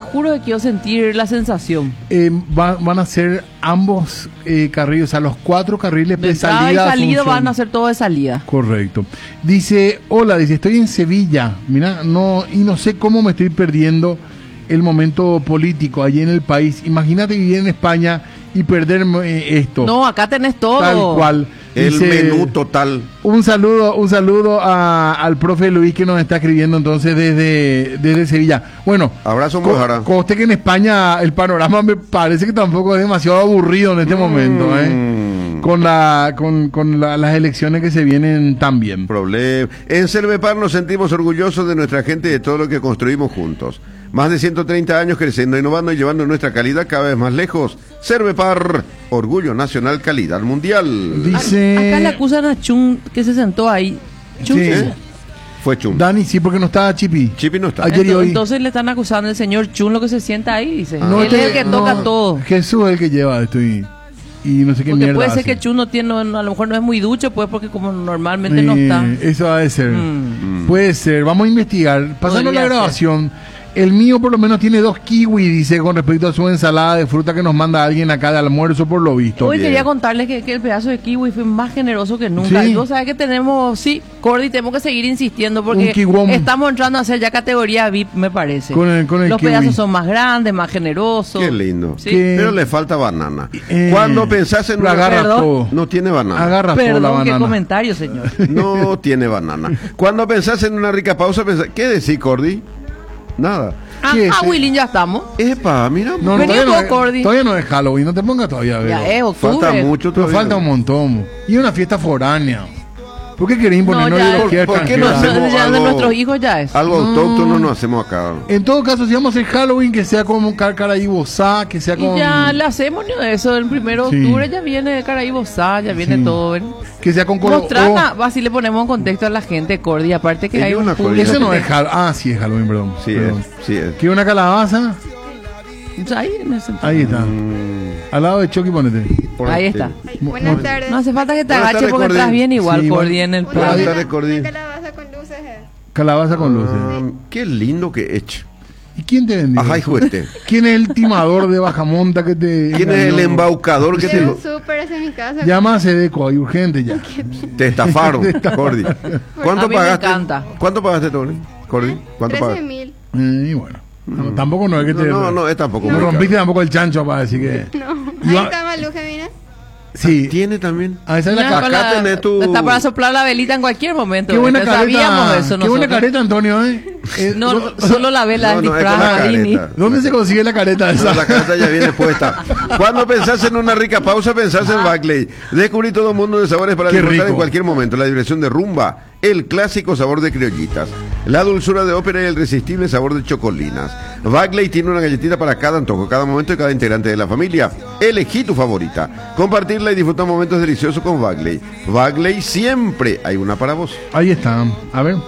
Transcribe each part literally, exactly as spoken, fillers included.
juro que quiero sentir la sensación. Eh, va, van a ser ambos eh, carriles, o sea, los cuatro carriles de, De entrada salida. y salida Asunción. van a ser todo de salida. Correcto. Dice, hola, dice, estoy en Sevilla, mira, no, y no sé cómo me estoy perdiendo el momento político allí en el país. Imagínate vivir en España y perderme eh, esto. No, acá tenés todo. Tal cual. El Dice, menú total. Un saludo, un saludo a, al profe Luis que nos está escribiendo entonces desde, desde Sevilla. Bueno, Abrazo, co- Mojara. conste que en España el panorama me parece que tampoco es demasiado aburrido en este Mm. momento, ¿eh? Con la, con, con la- las elecciones que se vienen también. Problema. En Cervepar nos sentimos orgullosos de nuestra gente y de todo lo que construimos juntos. Más de ciento treinta años creciendo, innovando y llevando nuestra calidad cada vez más lejos. Cervepar, orgullo nacional, calidad mundial. Dice Acá le acusan a Chun que se sentó ahí. Chun Sí. se- ¿Eh? Fue Chum. Dani, sí, porque no está Chipi. Chipi no está. Ayer y Entonces, hoy. entonces le están acusando al señor Chun lo que se sienta ahí, dice. No, Él este- es el que no, toca todo. Jesús es el que lleva esto y, y no sé qué Porque mierda puede ser hace. que Chun no tiene, no- a lo mejor no es muy ducho, pues porque como normalmente no Eh, está. Eso ha de ser. Mm. Puede ser. Vamos a investigar. Pasando Podría la ser. grabación. El mío por lo menos tiene dos kiwi, dice, con respecto a su ensalada de fruta que nos manda alguien acá de almuerzo, por lo visto. Hoy bien. quería contarles que, que el pedazo de kiwi fue más generoso que nunca. Sí. Y vos sabés que tenemos, sí, Cordy, tenemos que seguir insistiendo porque Un kiwom. estamos entrando a hacer ya categoría V I P, me parece. Con el- con el Los kiwi. pedazos son más grandes, más generosos. Qué lindo. Sí. Qué- Pero le falta banana. Eh, Cuando pensás en lo una... agarra Perdón. todo. No tiene banana. Agarra toda la Perdón, qué banana. comentario, señor. No tiene banana. Cuando pensás en una rica pausa, pensás... ¿Qué decís, Cordy? Nada. Ah, ¿Qué es? ah, Willin, ya estamos. Epa, mira. No, no, Vení todavía, vos, no, Cordy. es- todavía no es Halloween, no te pongas todavía a ver. Ya es octubre. Falta mucho Pero todavía. falta un montón. Y una fiesta foránea. ¿Por qué querés imponer No, no, ya- ideología ¿Por- por qué no extranjera? hacemos Ya de algo- nuestros hijos ya es. Algo autóctono no hacemos acá. En todo caso, si vamos a hacer Halloween, que sea como Caraíbosá, que sea con... Y ya le hacemos ni de eso. El primero de Sí. octubre ya viene Caraíbosá, ya viene Sí. todo. ¿ven? Que sea con colo- Nos trata, así le ponemos en contexto a la gente, Cordy. Aparte que Y hay una un cosa- público. Ese no que es Halloween. Ah, sí es Halloween, perdón. Sí perdón. es, sí es. ¿Qué una calabaza? te- Ahí, en ese- Ahí está. Mm, Al lado de Chucky, ponete. por Ahí ahí. está. Mo- Buenas mo- tardes. No hace falta que te Buenas agaches tardes, porque Cordy. estás bien igual, Sí, Cordy, en el Una Buenas plan. tardes, Cordy. una calabaza con luces. eh. Calabaza con luces. Ah, qué lindo que hecho. ¿Y quién te vendió? Ajá, eso? hijo este. ¿Quién es el timador de Bajamonta que te... ¿Quién es el engañó? embaucador que De te un lo... súper hacia mi casa. Llama a Sedeco, hay urgente ya. Te estafaron, Cordy. ¿Cuánto A mí me pagaste? encanta. ¿Cuánto pagaste, Tony? Cordy, ¿cuánto trece pagaste? mil. Eh, y bueno. No, tampoco no es que No, te... no, no, es tampoco. No muy caro. rompiste tampoco el chancho para decir que... No. Y Ahí va- está Maluje, mira. Sí. Tiene también. Ah, esa es la Ya, ca- con acá la- tenés tu- Está para soplar la velita en cualquier momento. Qué buena Ya careta. Sabíamos eso Qué buena nosotros. careta, Antonio, ¿eh? Eh, No, ¿dó- no, solo la vela No, es no, es con disfraz, la Marini. careta. ¿Dónde se consigue la careta esa? No, la carta ya viene puesta. Cuando pensás en una rica pausa, pensás en Bagley. Descubrí todo un mundo de sabores para Qué disfrutar rico. en cualquier momento. La diversión de rumba, el clásico sabor de criollitas, la dulzura de ópera y el irresistible sabor de chocolinas. Bagley tiene una galletita para cada antojo, cada momento y cada integrante de la familia. Elegí tu favorita. Compartirla y disfrutar momentos deliciosos con Bagley. Bagley siempre hay una para vos. Ahí está. A ver.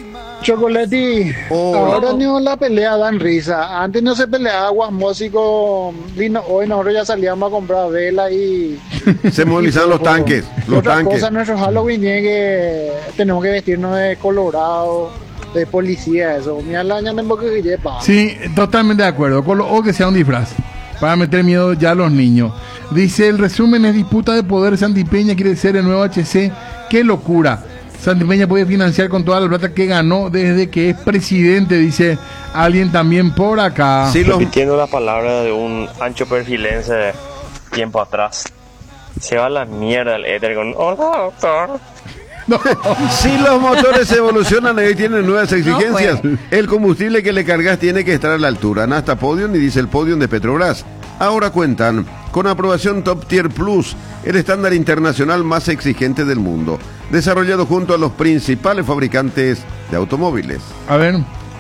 Chocolate, Oh. ahora no la pelea dan risa. Antes no se peleaba Guasmosi con Lino. Hoy nosotros ya salíamos a comprar vela y. Se movilizaron los tanques. Los Otra tanques. cosa, nuestro Halloween tiene que. Tenemos que vestirnos de colorado, de policía, eso. Mira la ña que lleva. Sí, totalmente de acuerdo. Con lo- o que sea un disfraz. Para meter miedo ya a los niños. Dice, el resumen es disputa de poder. Santipeña quiere ser el nuevo H C. ¡Qué locura! Santipeña puede financiar con toda la plata que ganó desde que es presidente, dice alguien también por acá. Sí, los, Repitiendo la palabra de un ancho perfilense de tiempo atrás. Se va a la mierda el éter con hola doctor. No. si los motores evolucionan y tienen nuevas exigencias, pues. el combustible que le cargas tiene que estar a la altura. Nasta Podium y dice el Podium de Petrobras. Ahora cuentan con aprobación Top Tier Plus, el estándar internacional más exigente del mundo, desarrollado junto a los principales fabricantes de automóviles. A ver.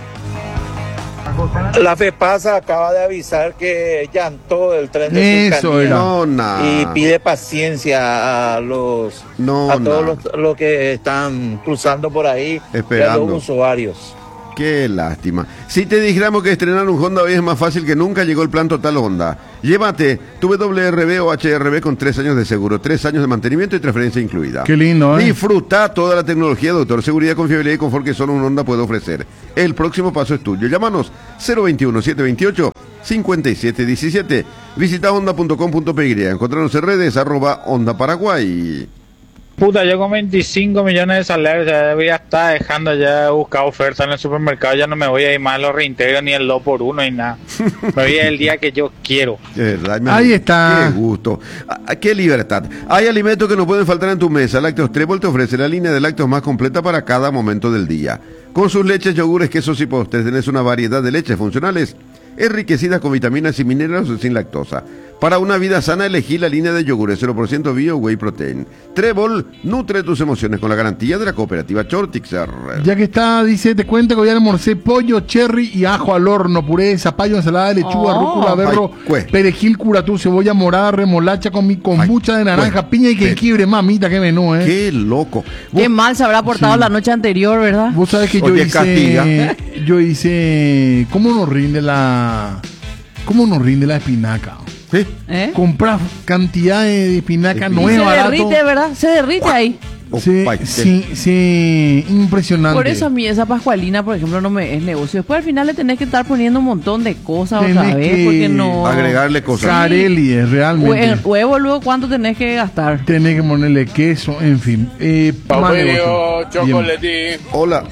La FEPASA acaba de avisar que llantó el tren de Eso cercanía era. No, na. y pide paciencia a los No, a todos na. los, los que están cruzando por ahí y a Esperando. los usuarios. Qué lástima. Si te dijéramos que estrenar un Honda hoy es más fácil que nunca, llegó el plan Total Honda. Llévate tu W R B o H R B con tres años de seguro, tres años de mantenimiento y transferencia incluida. Qué lindo, ¿eh? Disfruta toda la tecnología, doctor, seguridad, confiabilidad y confort que solo un Honda puede ofrecer. El próximo paso es tuyo. Llámanos cero veintiuno, setecientos veintiocho, cincuenta y siete diecisiete. Visita honda punto com punto pe y. Encontrarnos en redes arroba Honda Paraguay. Puta, yo con veinticinco millones de salarios ya voy a estar dejando ya de buscar ofertas en el supermercado, ya no me voy a ir más a los reintegros ni el dos por uno ni nada. Me voy a ir el día que yo quiero. De verdad, me- Ahí está. Qué gusto. Ah, qué libertad. Hay alimentos que no pueden faltar en tu mesa. Lácteos Trébol te ofrece la línea de lácteos más completa para cada momento del día. Con sus leches, yogures, quesos y postres tenés una variedad de leches funcionales enriquecidas con vitaminas y minerales sin lactosa. Para una vida sana, elegí la línea de yogures cero por ciento bio whey protein. Trébol nutre tus emociones con la garantía de la cooperativa Chortixer. Ya que está, dice, te cuento que hoy almorcé pollo, cherry y ajo al horno, puré de zapallo, ensalada de lechuga, Oh. rúcula, berro, Ay, cue. perejil, curatú, cebolla morada, remolacha con mi kombucha de naranja, cue. piña y Pero- jengibre. Mamita, qué menú, ¿eh? Qué loco. Qué Vos- mal se habrá portado Sí. la noche anterior, ¿verdad? Vos sabés que yo Oye, hice, castiga. yo hice, ¿cómo nos rinde la, cómo nos rinde la espinaca? ¿Sí? ¿Eh? Comprar cantidad de espinaca, De no Se es barato. derrite, ¿verdad? Se derrite ahí. Sí, Opa, sí, sí, impresionante. Por eso a mí esa pascualina, por ejemplo, no me es negocio. Después al final le tenés que estar poniendo un montón de cosas otra Tenés vez, que porque no... Agregarle cosas. Carelli es realmente. Hue- Huevo luego, ¿cuánto tenés que gastar? Tenés que ponerle queso, en fin. Eh, más negocio. Pauperio, Bien. Chocoleti, Hola.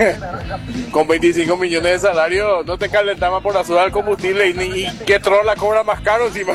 con veinticinco millones de salario, no te calentas más por la suda del combustible y, ni, y que trola cobra más caro encima.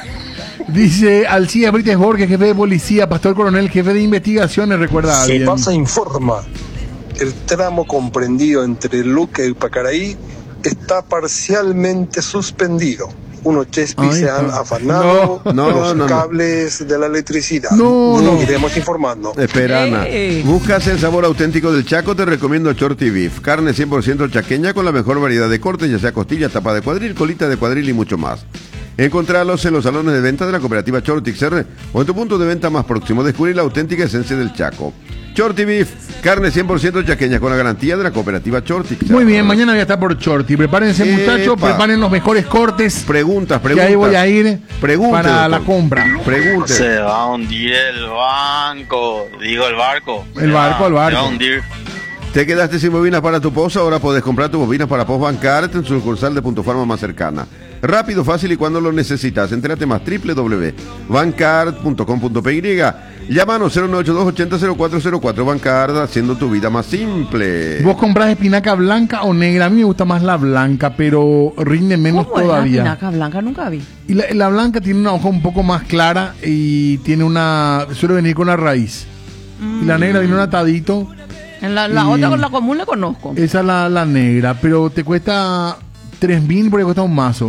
Dice Alcía Brites Borges, jefe de policía, Pastor Coronel, jefe de investigaciones, recuerda Se bien. pasa informa. El tramo comprendido entre Luque y Pacaraí está parcialmente suspendido. Unos chespis Ahí se está. han afanado No, no, los no, no. cables de la electricidad. No, no. Iremos informando. Espera, Ana. Eh. ¿Buscas el sabor auténtico del Chaco? Te recomiendo Shorty Beef. Carne cien por ciento chaqueña con la mejor variedad de cortes, ya sea costilla, tapa de cuadril, colita de cuadril y mucho más. Encontralos en los salones de venta de la cooperativa Chortixer o en tu punto de venta más próximo. Descubrir la auténtica esencia del Chaco. Shorty Beef, carne cien por ciento chaqueña con la garantía de la cooperativa Chortixer. Muy bien, mañana voy a estar por Shorty. Prepárense, Epa. muchachos, preparen los mejores cortes. Preguntas, Que preguntas. ahí voy a ir Pregunte, para la doctor. compra. Pregunte. Se va a hundir el banco, digo el barco. El barco, el barco. Se va a hundir. ¿Te quedaste sin bobinas para tu posa? Ahora podés comprar tus bobinas para Post Bancart en su sucursal de Punto Farma más cercana. Rápido, fácil y cuando lo necesitas. Entérate más, doble u doble u doble u punto bancart punto com punto pe y. Llámanos cero nueve ocho dos ochenta cero cuatro cero cuatro. Bancart, haciendo tu vida más simple. ¿Vos comprás espinaca blanca o negra? A mí me gusta más la blanca, pero rinde menos ¿Cómo es la todavía. espinaca blanca? Nunca vi. Y la, la blanca tiene una hoja un poco más clara y tiene una, suele venir con la raíz. Y la negra viene un atadito. En la, la Y- otra, con la común la conozco. Esa es la, la negra, pero te cuesta tres mil porque cuesta un mazo.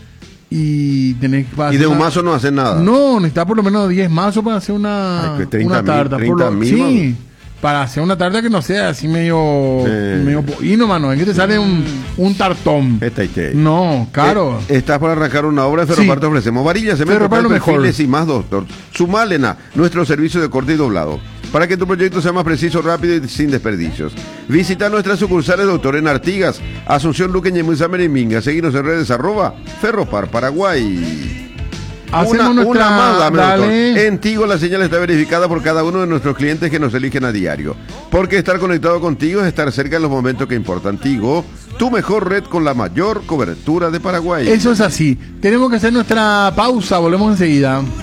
Y tenés que Y hacer de un una- mazo no hacen nada. No, necesitas por lo menos diez mazos para hacer una, Ay, que treinta una mil, tarta. Por treinta lo- mil, sí, para hacer una tarta que no sea así medio. Eh. medio pollino, mano. Es que te sale un, un tartón. Esta y te- No, caro. Eh, estás para arrancar una obra de Ferropar, Sí. te ofrecemos varillas, cemento, Ferropar lo mejor. perfiles y más, doctor. Sumalena, nuestro servicio de corte y doblado, para que tu proyecto sea más preciso, rápido y sin desperdicios. Visita nuestras sucursales, doctor, en Artigas, Asunción, Luque, Ñemú y Sameriminga. Seguinos en redes, arroba Ferropar Paraguay. Hacemos Una, nuestra- una más, dame, doctor. dale. En Tigo la señal está verificada por cada uno de nuestros clientes que nos eligen a diario. Porque estar conectado contigo es estar cerca en los momentos que importan. Tigo, tu mejor red con la mayor cobertura de Paraguay. Eso es así. Tenemos que hacer nuestra pausa. Volvemos enseguida.